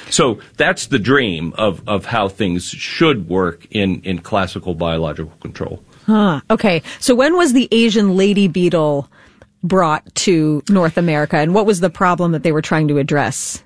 So that's the dream of how things should work in classical biological control. Okay. So when was the Asian lady beetle brought to North America, and what was the problem that they were trying to address?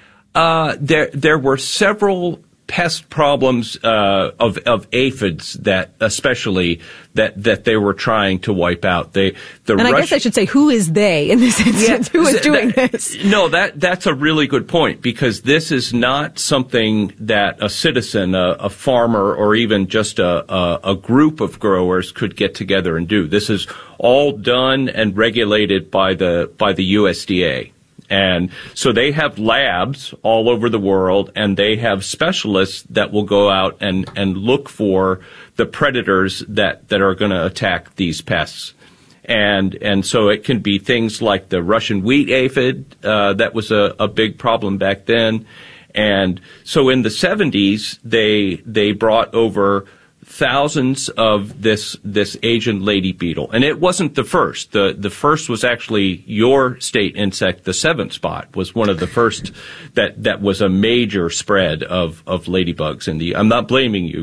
There were several pest problems of aphids that especially that they were trying to wipe out. I guess I should say, who is they in this instance? Who is doing this? No, that's a really good point, because this is not something that a citizen, a farmer, or even just a group of growers could get together and do. This is all done and regulated by the USDA. And so they have labs all over the world, and they have specialists that will go out and look for the predators that are going to attack these pests. And so it can be things like the Russian wheat aphid, that was a big problem back then. And so in the 70s, they brought over thousands of this Asian lady beetle. And it wasn't the first. The first was actually your state insect, the 7th spot, was one of the first that was a major spread of ladybugs in the, I'm not blaming you.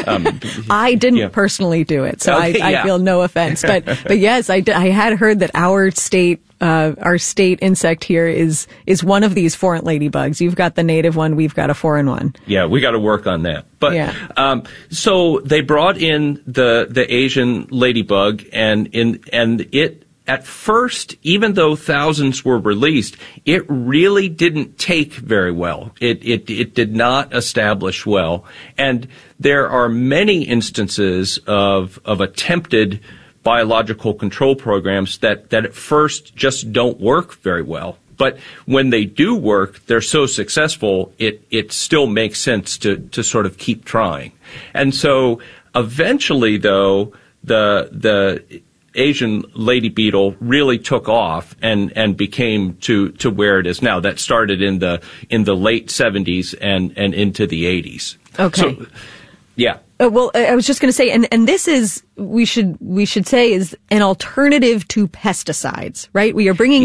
I didn't personally do it, so okay, I feel no offense. But yes, I had heard that our state insect here is one of these foreign ladybugs. You've got the native one, we've got a foreign one. Yeah, we got to work on that. But so they brought in the Asian ladybug, and it at first, even though thousands were released, it really didn't take very well. It did not establish well, and there are many instances of attempted biological control programs that at first just don't work very well. But when they do work, they're so successful, it still makes sense to sort of keep trying. And so eventually, though, the Asian lady beetle really took off and became to where it is now. That started in the late 70s and into the 80s. Okay. So, yeah. Well, I was just going to say, and this is, we should say, is an alternative to pesticides, right? We are bringing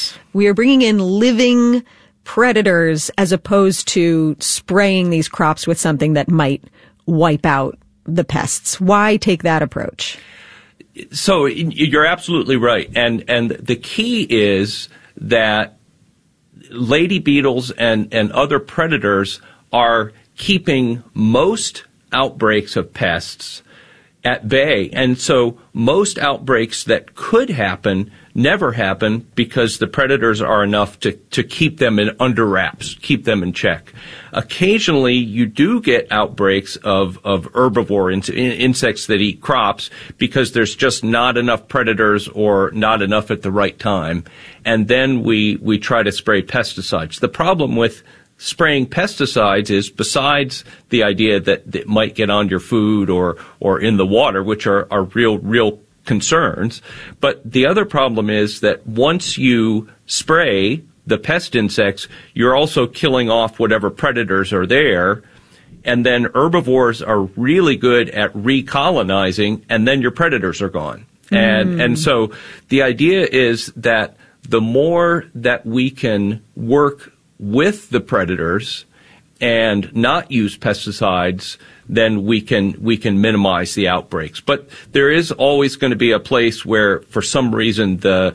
in living predators as opposed to spraying these crops with something that might wipe out the pests. Why take that approach? So you're absolutely right. And the key is that lady beetles and other predators are keeping most outbreaks of pests at bay. And so most outbreaks that could happen never happen because the predators are enough to keep them under wraps, keep them in check. Occasionally, you do get outbreaks of herbivore insects that eat crops because there's just not enough predators or not enough at the right time. And then we try to spray pesticides. The problem with spraying pesticides is, besides the idea that it might get on your food or in the water, which are real concerns, but the other problem is that once you spray the pest insects, you're also killing off whatever predators are there, and then herbivores are really good at recolonizing, and then your predators are gone. And so the idea is that the more that we can work with the predators and not use pesticides, then we can minimize the outbreaks. But there is always going to be a place where, for some reason, the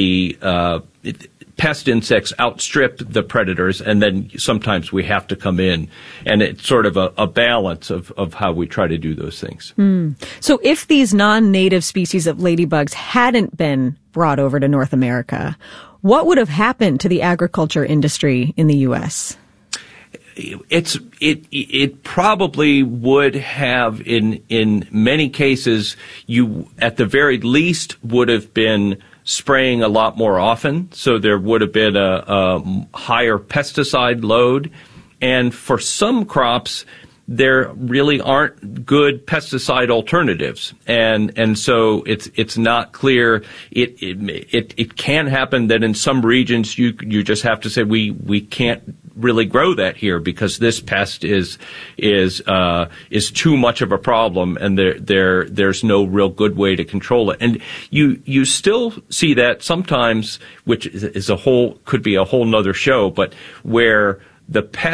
pest insects outstrip the predators, and then sometimes we have to come in, and it's sort of a balance of how we try to do those things. So if these non-native species of ladybugs hadn't been brought over to North America, what would have happened to the agriculture industry in the U.S.? It probably would have, in many cases, you at the very least would have been spraying a lot more often, so there would have been a higher pesticide load. And for some crops, there really aren't good pesticide alternatives, and so it's not clear. It can happen that in some regions you just have to say we can't really grow that here because this pest is too much of a problem, and there's no real good way to control it. And you still see that sometimes, which is could be a whole nother show, but where the pest